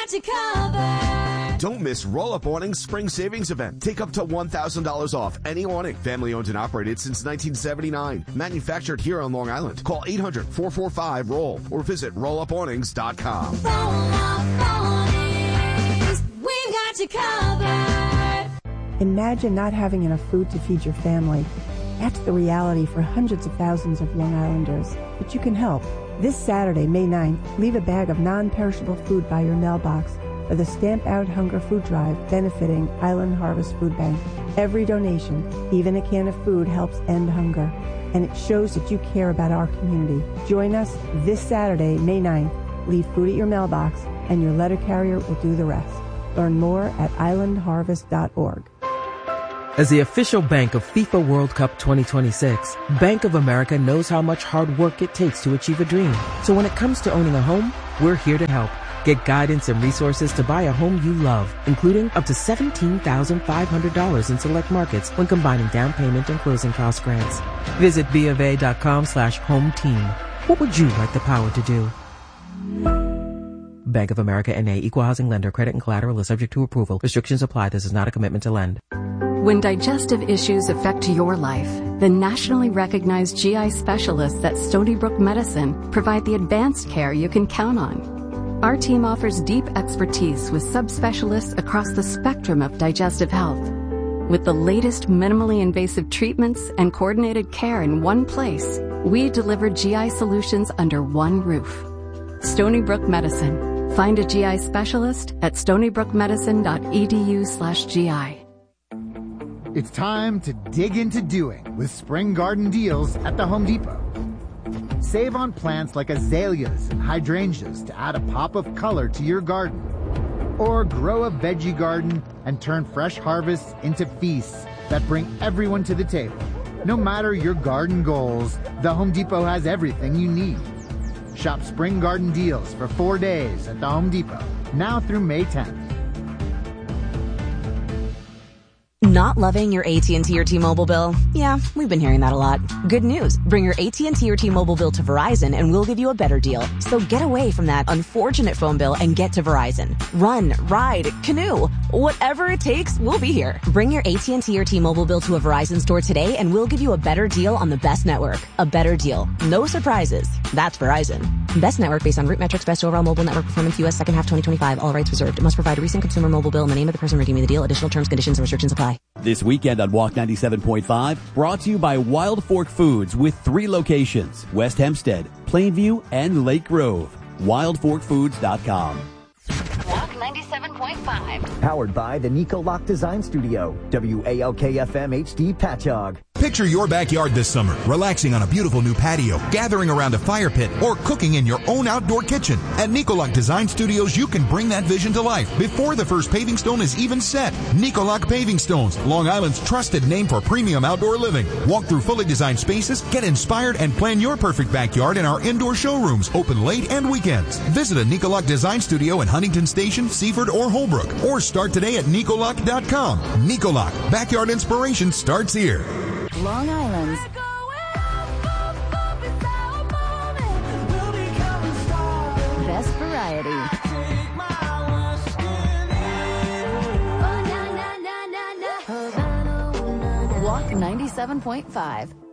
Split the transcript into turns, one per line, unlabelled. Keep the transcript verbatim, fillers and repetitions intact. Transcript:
got you covered.
Don't miss Roll-Up Awning's Spring Savings Event. Take up to one thousand dollars off any awning. Family owned and operated since nineteen seventy-nine. Manufactured here on Long Island. Call eight hundred, four four five, roll or visit roll up awnings dot com.
Roll-Up Awnings, we've got you covered.
Imagine not having enough food to feed your family. That's the reality for hundreds of thousands of Long Islanders. But you can help. This Saturday, May ninth, leave a bag of non-perishable food by your mailbox for the Stamp Out Hunger Food Drive benefiting Island Harvest Food Bank. Every donation, even a can of food, helps end hunger, and it shows that you care about our community. Join us this Saturday, May ninth. Leave food at your mailbox, and your letter carrier will do the rest. Learn more at island harvest dot org.
As the official bank of FIFA World Cup twenty twenty-six, Bank of America knows how much hard work it takes to achieve a dream. So when it comes to owning a home, we're here to help. Get guidance and resources to buy a home you love, including up to seventeen thousand five hundred dollars in select markets when combining down payment and closing cost grants. Visit B of A dot com slash home team. What would you like the power to do? Bank of America N A, Equal Housing Lender. Credit and collateral is subject to approval. Restrictions apply. This is not a commitment to lend.
When digestive issues affect your life, the nationally recognized G I specialists at Stony Brook Medicine provide the advanced care you can count on. Our team offers deep expertise with subspecialists across the spectrum of digestive health. With the latest minimally invasive treatments and coordinated care in one place, we deliver G I solutions under one roof. Stony Brook Medicine. Find a G I specialist at stony brook medicine dot e d u slash G I.
It's time to dig into doing with Spring Garden Deals at the Home Depot. Save on plants like azaleas and hydrangeas to add a pop of color to your garden. Or grow a veggie garden and turn fresh harvests into feasts that bring everyone to the table. No matter your garden goals, the Home Depot has everything you need. Shop Spring Garden Deals for four days at the Home Depot, now through May tenth.
Not loving your A T and T or T-Mobile bill? Yeah, we've been hearing that a lot. Good news. Bring your A T and T or T-Mobile bill to Verizon and we'll give you a better deal. So get away from that unfortunate phone bill and get to Verizon. Run, ride, canoe. Whatever it takes, we'll be here. Bring your A T and T or T-Mobile bill to a Verizon store today and we'll give you a better deal on the best network. A better deal. No surprises. That's Verizon. Best network based on root metrics, best overall mobile network performance, U S second half twenty twenty-five. All rights reserved. It must provide a recent consumer mobile bill and the name of the person redeeming the deal. Additional terms, conditions, and restrictions apply.
This weekend on Walk ninety-seven point five, brought to you by Wild Fork Foods with three locations, West Hempstead, Plainview, and Lake Grove. wild fork foods dot com.
Walk ninety-seven point five.
Powered by the Nico Lock Design Studio. W A L K F M H D Patchogue.
Picture your backyard this summer, relaxing on a beautiful new patio, gathering around a fire pit, or cooking in your own outdoor kitchen. At Nicoloc Design Studios, you can bring that vision to life before the first paving stone is even set. Nicoloc Paving Stones, Long Island's trusted name for premium outdoor living. Walk through fully designed spaces, get inspired, and plan your perfect backyard in our indoor showrooms, open late and weekends. Visit a Nicoloc Design Studio in Huntington Station, Seaford, or Holbrook, or start today at nicoloc dot com. Nicoloc, backyard inspiration starts here.
Long Island's best variety. Walk ninety-seven point five.